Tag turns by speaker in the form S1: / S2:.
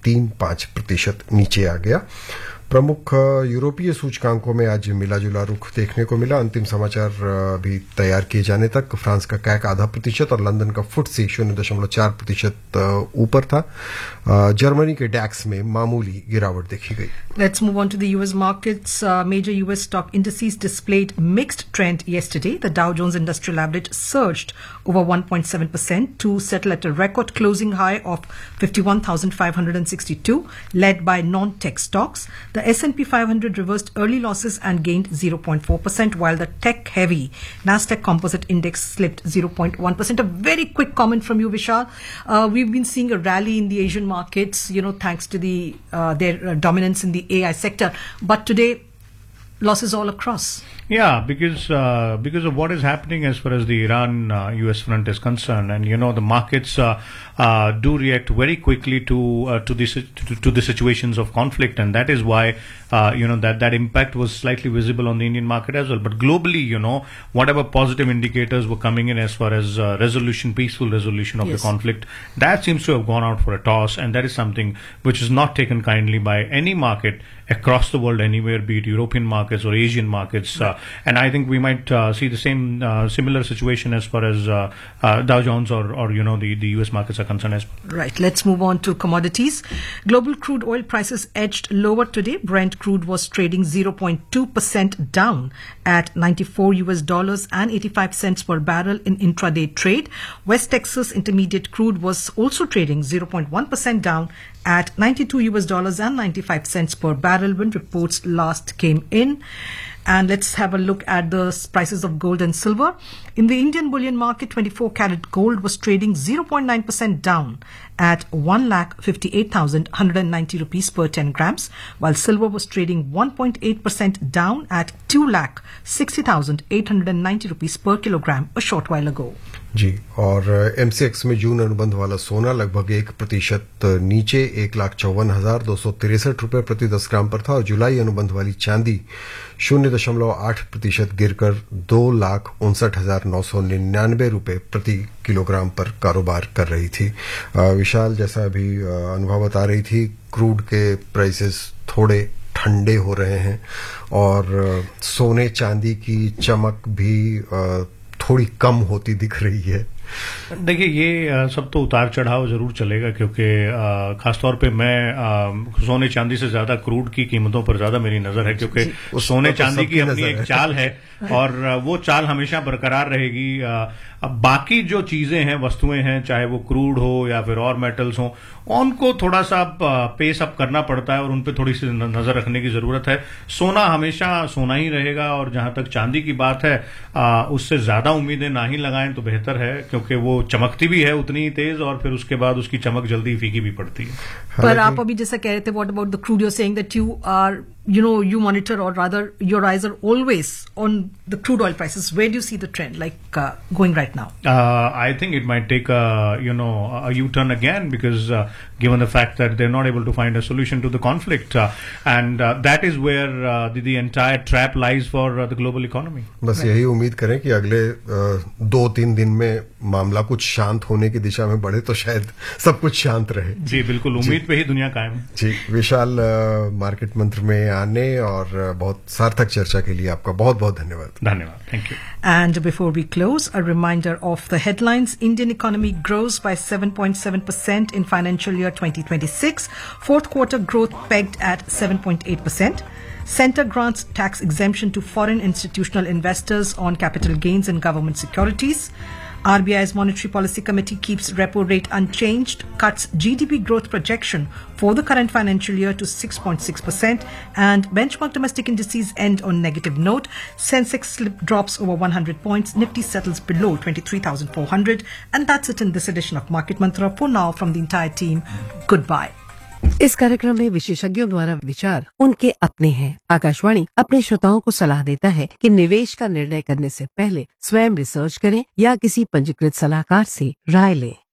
S1: 0.35% नीचे आ गया। प्रमुख यूरोपीय सूचकांकों में आज मिला जुला रुख देखने को मिला। अंतिम समाचार भी तैयार किए जाने तक फ्रांस का कैक 0.5% और लंदन का फुट्सी 0.4% ऊपर था। जर्मनी के डैक्स में मामूली गिरावट देखी गई।
S2: Let's move on to the US markets. Major US stock indices displayed mixed trend yesterday. The Dow Jones Industrial Average surged over 1.7% to settle at a record closing high of 51,562, led by non-tech stocks. The S&P 500 reversed early losses and gained 0.4%, while the tech-heavy Nasdaq Composite Index slipped 0.1%. A very quick comment from you, Vishal. We've been seeing a rally in the Asian markets, thanks to their dominance in the AI sector. But today, losses all across.
S3: Yeah, because of what is happening as far as the Iran-US front is concerned, and the markets do react very quickly to the situations of conflict, and that is why that impact was slightly visible on the Indian market as well. But globally, whatever positive indicators were coming in as far as peaceful resolution of the conflict, that seems to have gone out for a toss, and that is something which is not taken kindly by any market across the world, anywhere, be it European markets or Asian markets. And I think we might see the same similar situation as far as Dow Jones or the US markets are concerned as well.
S2: Right. Let's move on to commodities. Global crude oil prices edged lower today. Brent crude was trading 0.2% down at $94 and 85 cents per barrel in intraday trade. West Texas Intermediate crude was also trading 0.1% down at $92 and 95 cents per barrel when reports last came in. And let's have a look at the prices of gold and silver. In the Indian bullion market, 24-karat gold was trading 0.9% down at 1,58,190 rupees per 10 grams, while silver was trading 1.8% down at 2,60,890 rupees per kilogram a short while ago.
S1: जी, और MCX में जून अनुबंध वाला सोना लगभग 1% नीचे 1,54,263 रुपए प्रति 10 ग्राम पर था, और जुलाई अनुबंध वाली चांदी 0.8% गिरकर 2,59,999 रुपए प्रति किलोग्राम पर कारोबार कर रही थी। विशाल, जैसा अभी अनुभव बता रही थी, क्रूड के प्राइसेस थोड़े ठंडे हो रहे हैं और सोने चांदी की चमक भी थोड़ी कम होती दिख रही है।
S3: देखिए, ये सब तो उतार चढ़ाव जरूर चलेगा, क्योंकि खासतौर पे मैं सोने चांदी से ज्यादा क्रूड की कीमतों पर ज्यादा मेरी नजर है, क्योंकि सोने चांदी की अपनी एक चाल है और वो चाल हमेशा बरकरार रहेगी। अब बाकी जो चीजें हैं, वस्तुएं हैं, चाहे वो क्रूड हो या फिर और मेटल्स हो, उनको थोड़ा सा पेस अप करना पड़ता है और उन पे थोड़ी सी नजर रखने की जरूरत है। सोना हमेशा सोना ही रहेगा, और जहां तक चांदी की बात है, उससे ज्यादा उम्मीदें ना ही लगाएं तो बेहतर है, क्योंकि वो चमकती भी है उतनी ही तेज और फिर उसके बाद उसकी चमक जल्दी फीकी भी पड़ती है।
S2: पर आप अभी जैसा कह रहे थे, what about the crude, you are saying that you are you monitor, or rather your eyes are always on the crude oil prices. Where do you see the trend going right now?
S3: I think it might take a U-turn again, because given the fact that they're not able to find a solution to the conflict, and that is where the entire trap lies for the global economy.
S1: बस यही उम्मीद करें कि अगले 2-3 दिन में मामला कुछ शांत होने की दिशा में बढ़े तो शायद सब कुछ शांत रहे।
S3: जी बिल्कुल, उम्मीद पे ही दुनिया कायम है।
S1: जी, विशाल, मार्केट मंत्र में आने और बहुत सार्थक चर्चा के लिए आपका बहुत बहुत धन्यवाद।
S3: धन्यवाद, thank you.
S2: And before we close, a reminder of the headlines. Indian economy grows by 7.7% in financial year 2026. Fourth quarter growth pegged at 7.8%. Centre grants tax exemption to foreign institutional investors on capital gains in government securities. RBI's Monetary Policy Committee keeps repo rate unchanged, cuts GDP growth projection for the current financial year to 6.6%, and benchmark domestic indices end on negative note. Sensex drops over 100 points, Nifty settles below 23,400, and that's it in this edition of Market Mantra. For now, from the entire team, goodbye.
S4: इस कार्यक्रम में विशेषज्ञों द्वारा विचार उनके अपने हैं। आकाशवाणी अपने श्रोताओं को सलाह देता है कि निवेश का निर्णय करने से पहले स्वयं रिसर्च करें या किसी पंजीकृत सलाहकार से राय लें।